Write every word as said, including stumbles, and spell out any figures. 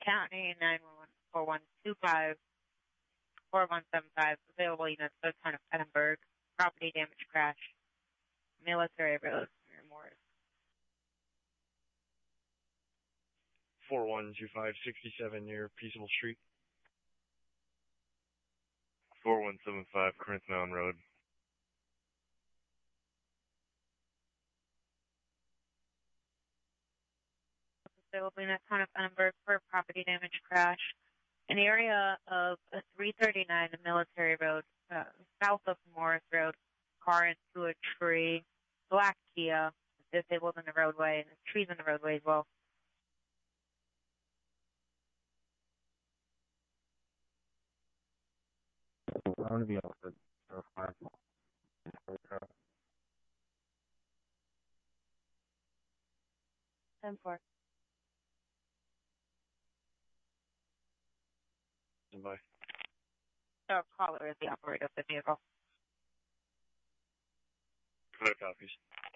County, nine one one four one two five four one seven five. Available units, the town of Edinburgh. Property damage crash. Military road near Morris. four one two five sixty-seven near Peaceable Street. four one seven five Corinth Mountain Road. Available units, town of Edinburgh for property damage crash. An area of three thirty-nine Military Road, uh, south of Morris Road. Car into a tree. Black Kia, disabled in the roadway, and there's trees in the roadway as well. I want to be offered. ten four. Bye. So caller is the operator of the vehicle. Clear copies.